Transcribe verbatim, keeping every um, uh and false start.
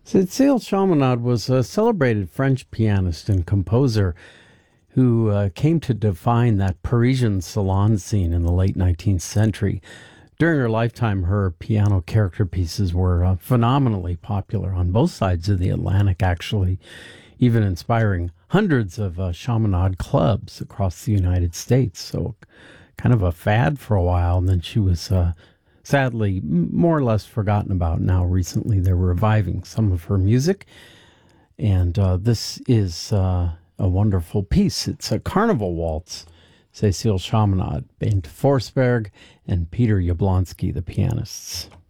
Cécile Chaminade was a celebrated French pianist and composer who uh, came to define that Parisian salon scene in the late nineteenth century. During her lifetime, her piano character pieces were uh, phenomenally popular on both sides of the Atlantic, actually, even inspiring hundreds of uh, Chaminade clubs across the United States. So, kind of a fad for a while, and then she was uh, sadly more or less forgotten about. Now, recently, they're reviving some of her music, and uh, this is uh, a wonderful piece. It's a carnival waltz. Cécile Chaminade, Bent Forsberg, and Peter Yablonsky, the pianists.